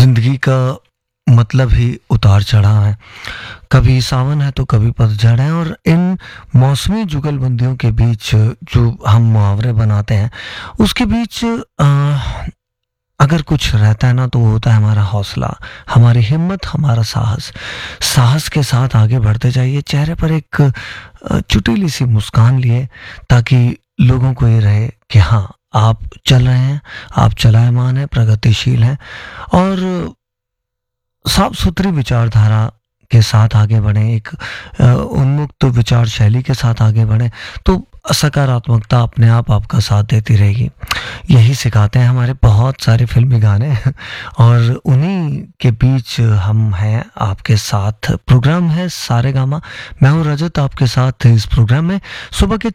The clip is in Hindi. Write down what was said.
जिंदगी का मतलब ही उतार चढ़ाव है। कभी सावन है तो कभी पतझड़ है, और इन मौसमी जुगलबंदियों के बीच जो हम मुहावरे बनाते हैं उसके बीच अगर कुछ रहता है ना तो वो होता है हमारा हौसला, हमारी हिम्मत, हमारा साहस। साहस के साथ आगे बढ़ते जाइए, चेहरे पर एक चुटीली सी मुस्कान लिए, ताकि लोगों को ये रहे कि हाँ, आप चल रहे हैं, आप चलायमान हैं, प्रगतिशील हैं, और साफ सुथरी विचारधारा के साथ आगे बढ़ें, एक उन्मुक्त विचार शैली के साथ आगे बढ़ें, तो सकारात्मकता अपने आप आपका साथ देती रहेगी। यही सिखाते हैं हमारे बहुत सारे फिल्मी गाने और उन्हीं के बीच हम हैं आपके साथ। प्रोग्राम है सारेगामा, मैं हूँ रजत आपके साथ इस प्रोग्राम में। सुबह के